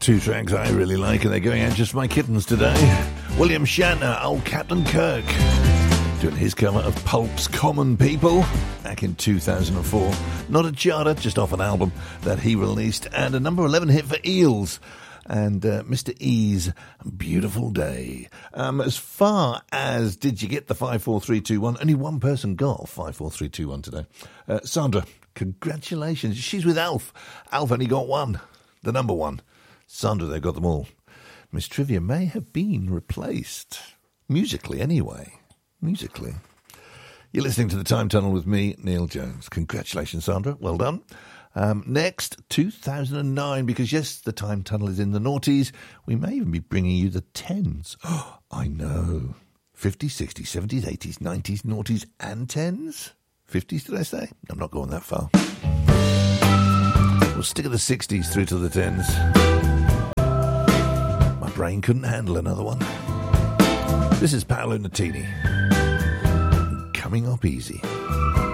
Two tracks I really like, and they're going out just for my kittens today. William Shatner, old Captain Kirk, doing his cover of Pulp's Common People back in 2004. Not a charter, just off an album that he released, and a number 11 hit for Eels. And Mr. E's Beautiful Day. As far as did you get the 54321? Only one person got 54321 today. Sandra, congratulations. She's with Alf. Alf only got one, the number one. Sandra, they got them all. Miss Trivia may have been replaced. Musically, anyway. Musically. You're listening to The Time Tunnel with me, Neil Jones. Congratulations, Sandra. Well done. Next, 2009, because yes, the Time Tunnel is in the noughties. We may even be bringing you the tens. Oh, I know. 50s, 60s, 70s, 80s, 90s, noughties and tens? 50s, did I say? I'm not going that far. We'll stick at the 60s through to the tens. My brain couldn't handle another one. This is Paolo Nutini. Coming Up Easy.